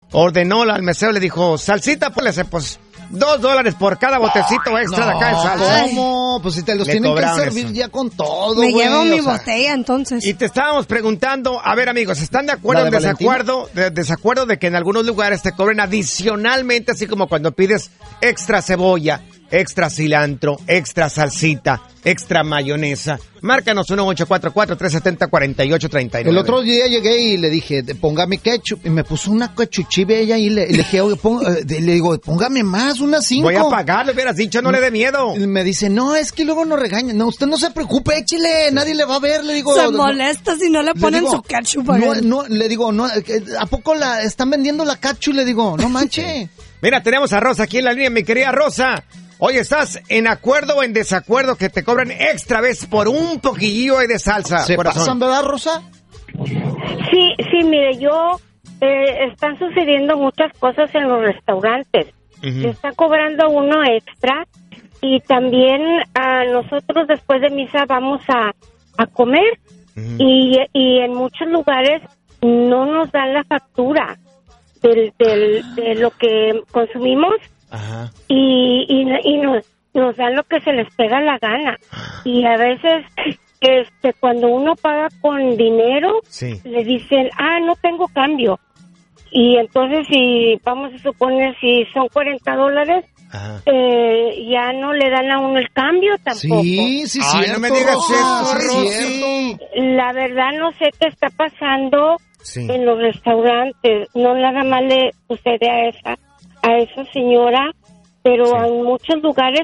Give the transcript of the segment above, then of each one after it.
ordenó al mesero, le dijo, salsita, pues $2 por cada botecito extra de acá de salsa. ¿Cómo? Pues si te los tienen que servir ya con todo, güey. Me llevo mi botella, entonces. Y te estábamos preguntando, a ver, amigos, ¿están de acuerdo o en desacuerdo de que en algunos lugares te cobren adicionalmente, así como cuando pides extra cebolla, extra cilantro, extra salsita, extra mayonesa? Márcanos 1-844-370-4839. El otro día llegué y le dije, póngame ketchup, y me puso una ketchuchive ella y le dije, oye, le digo, póngame más, unas 5. Voy a pagar, le hubieras dicho, no le dé miedo. Y me dice, no, es que luego nos regañan. No, usted no se preocupe, échele, nadie le va a ver, le digo. Se molesta si no le ponen su ketchup. No, le digo, no, ¿a poco están vendiendo la ketchup? Le digo, no manche. Mira, tenemos a Rosa aquí en la línea, mi querida Rosa. Oye, ¿estás en acuerdo o en desacuerdo que te cobren extra vez por un poquillo de salsa? ¿Se pasan, verdad, Rosa? Sí, mire, están sucediendo muchas cosas en los restaurantes. Se está cobrando uno extra y también nosotros después de misa vamos a comer y en muchos lugares no nos dan la factura de lo que consumimos. Ajá. Y nos dan lo que se les pega la gana. Y a veces cuando uno paga con dinero, le dicen, no tengo cambio. Y entonces si vamos a suponer si son $40, ya no le dan a uno el cambio tampoco. Sí, Ay, no me digas eso, Rosy. La verdad no sé qué está pasando en los restaurantes. No nada más le sucede a esa señora, pero en muchos lugares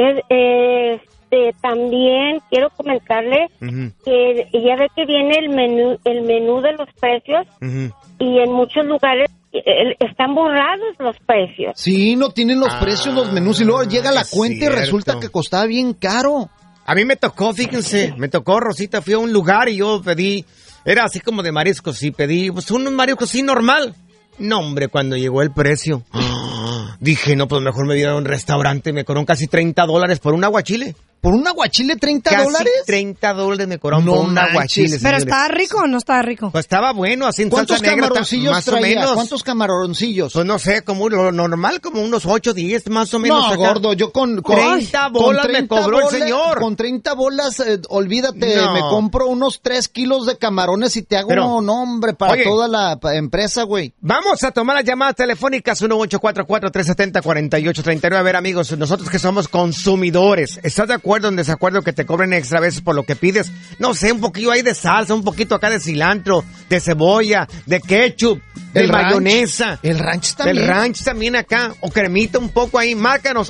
también quiero comentarle que ya ve que viene el menú de los precios y en muchos lugares están borrados los precios. Sí, no tienen los precios, los menús, y luego llega la cuenta y resulta que costaba bien caro. A mí me tocó, fíjense, Rosita, fui a un lugar y yo pedí, era así como de mariscos, y pedí pues un marisco así normal. No, hombre, cuando llegó el precio, dije, no, pues mejor me voy a un restaurante, me cobraron casi $30 por un aguachile. ¿Por un aguachile $30? Casi $30 me cobraron por un aguachile. ¿Pero estaba rico o no estaba rico? Pues estaba bueno, así en ¿cuántos salsa negra, camaroncillos más traía? o menos. ¿Cuántos camaroncillos? Pues no sé, como lo normal, como unos 8, 10 más o menos. No, acá. Gordo, yo con 30 bolas me cobró el señor. Con 30 bolas, olvídate, me compro unos 3 kilos de camarones y te hago un nombre para toda la empresa, güey. Vamos a tomar las llamadas telefónicas 1-844-370-4839. A ver, amigos, nosotros que somos consumidores, ¿estás de acuerdo o en desacuerdo que te cobren extra veces por lo que pides? No sé, un poquillo ahí de salsa, un poquito acá de cilantro, de cebolla, de ketchup, de mayonesa. El ranch también. El ranch también acá, o cremita un poco ahí. Márcanos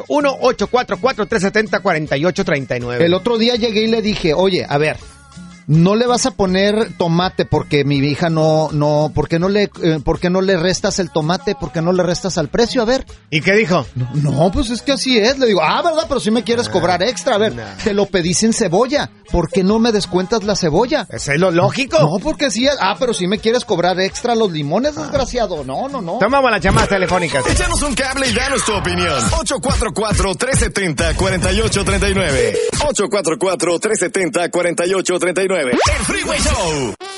1-844-370-4839. El otro día llegué y le dije, oye, a ver, no le vas a poner tomate porque mi hija ¿por qué no le restas el tomate? ¿Por qué no le restas al precio? A ver. ¿Y qué dijo? No, pues es que así es. Le digo, ¿verdad? Pero si me quieres cobrar extra. A ver, te lo pedí sin cebolla. ¿Por qué no me descuentas la cebolla? Eso es lo lógico. No, porque sí es. Pero si me quieres cobrar extra los limones, desgraciado. No. Tomamos las llamadas telefónicas. Échanos un cable y danos tu opinión. 844-370-4839. 844-370-4839. El Freeway Show.